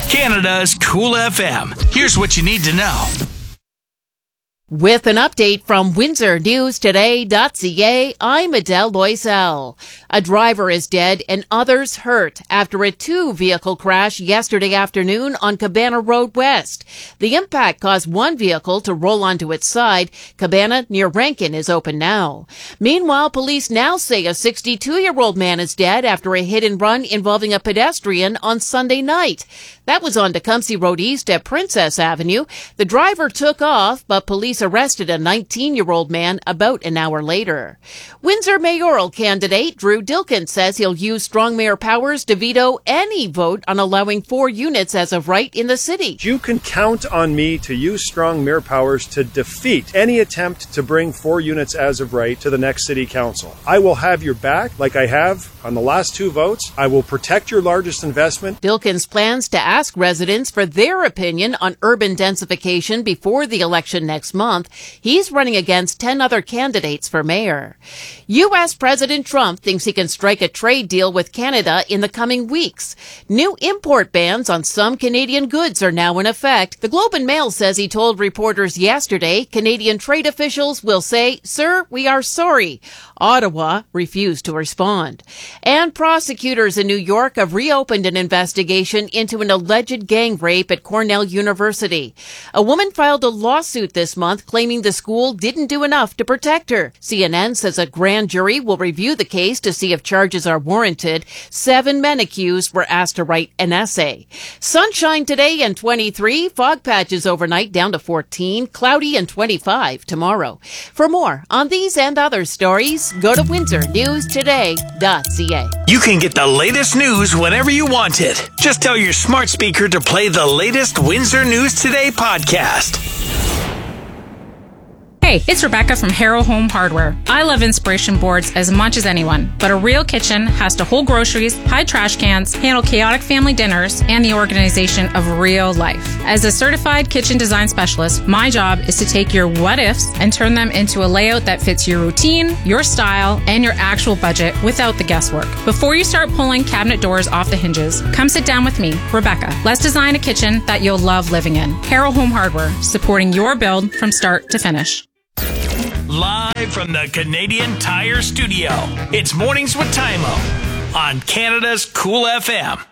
Canada's Cool FM. Here's what you need to know. With an update from WindsorNewsToday.ca, I'm Adele Loisel. A driver is dead and others hurt after a two-vehicle crash yesterday afternoon on Cabana Road West. The impact caused one vehicle to roll onto its side. Cabana near Rankin is open now. Meanwhile, police now say a 62-year-old man is dead after a hit-and-run involving a pedestrian on Sunday night. That was on Tecumseh Road East at Princess Avenue. The driver took off, but police arrested a 19-year-old man about an hour later. Windsor mayoral candidate Drew Dilkin says he'll use strong mayor powers to veto any vote on allowing 4 units as of right in the city. You can count on me to use strong mayor powers to defeat any attempt to bring 4 units as of right to the next city council. I will have your back like I have on the last 2 votes. I will protect your largest investment. Dilkin's plans to ask residents for their opinion on urban densification before the election next month. He's running against 10 other candidates for mayor. U.S. President Trump thinks he can strike a trade deal with Canada in the coming weeks. New import bans on some Canadian goods are now in effect. The Globe and Mail says he told reporters yesterday Canadian trade officials will say, "Sir, we are sorry." Ottawa refused to respond. And prosecutors in New York have reopened an investigation into an alleged gang rape at Cornell University. A woman filed a lawsuit this month claiming the school didn't do enough to protect her. CNN says a grand jury will review the case to see if charges are warranted. 7 men accused were asked to write an essay. Sunshine today and 23, fog patches overnight down to 14, cloudy and 25 tomorrow. For more on these and other stories, go to WindsorNewsToday.ca. You can get the latest news whenever you want it. Just tell your smart speaker to play the latest Windsor News Today podcast. Hey, it's Rebecca from Harrow Home Hardware. I love inspiration boards as much as anyone, but a real kitchen has to hold groceries, hide trash cans, handle chaotic family dinners, and the organization of real life. As a certified kitchen design specialist, my job is to take your what-ifs and turn them into a layout that fits your routine, your style, and your actual budget without the guesswork. Before you start pulling cabinet doors off the hinges, come sit down with me, Rebecca. Let's design a kitchen that you'll love living in. Harrow Home Hardware, supporting your build from start to finish. Live from the Canadian Tire Studio, it's Mornings with Tymo on Canada's Cool FM.